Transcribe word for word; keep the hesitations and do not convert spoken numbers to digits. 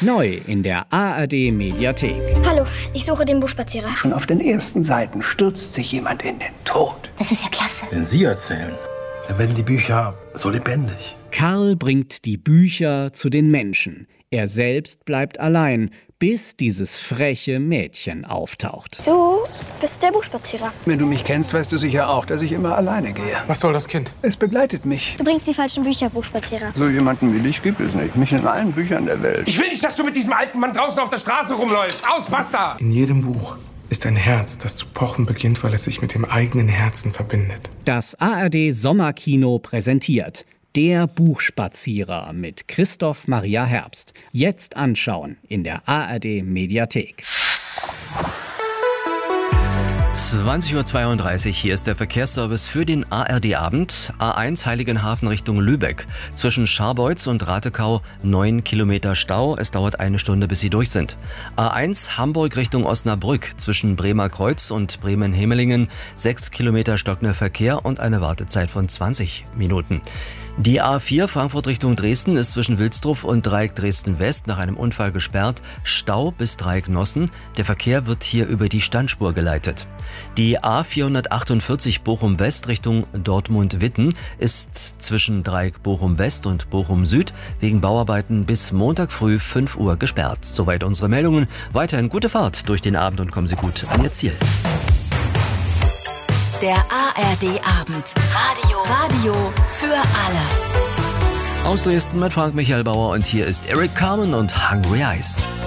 Neu in der A R D Mediathek. Hallo, ich suche den Buchspazierer. Schon auf den ersten Seiten stürzt sich jemand in den Tod. Das ist ja klasse. Wenn Sie erzählen, dann werden die Bücher so lebendig. Karl bringt die Bücher zu den Menschen. Er selbst bleibt allein, bis dieses freche Mädchen auftaucht. Du bist der Buchspazierer. Wenn du mich kennst, weißt du sicher auch, dass ich immer alleine gehe. Was soll das Kind? Es begleitet mich. Du bringst die falschen Bücher, Buchspazierer. So jemanden wie dich gibt es nicht. Mich in allen Büchern der Welt. Ich will nicht, dass du mit diesem alten Mann draußen auf der Straße rumläufst. Aus, basta! In jedem Buch ist ein Herz, das zu pochen beginnt, weil es sich mit dem eigenen Herzen verbindet. Das A R D Sommerkino präsentiert Der Buchspazierer mit Christoph Maria Herbst. Jetzt anschauen in der A R D Mediathek. zwanzig Uhr zweiunddreißig, hier ist der Verkehrsservice für den A R D-Abend. A eins Heiligenhafen Richtung Lübeck. Zwischen Scharbeutz und Ratekau neun Kilometer Stau. Es dauert eine Stunde, bis Sie durch sind. A eins Hamburg Richtung Osnabrück. Zwischen Bremer Kreuz und Bremen-Hemelingen sechs Kilometer stockender Verkehr und eine Wartezeit von zwanzig Minuten. Die A vier Frankfurt Richtung Dresden ist zwischen Wilsdruff und Dreieck Dresden-West nach einem Unfall gesperrt. Stau bis Dreieck Nossen. Der Verkehr wird hier über die Standspur geleitet. Die A vierhundertachtundvierzig Bochum-West Richtung Dortmund-Witten ist zwischen Dreieck Bochum-West und Bochum-Süd wegen Bauarbeiten bis Montag früh fünf Uhr gesperrt. Soweit unsere Meldungen. Weiterhin gute Fahrt durch den Abend und kommen Sie gut an Ihr Ziel. Der A R D-Abend. Radio. Radio für alle. Aus Dresden mit Frank Michael Bauer und hier ist Eric Carmen und Hungry Eyes.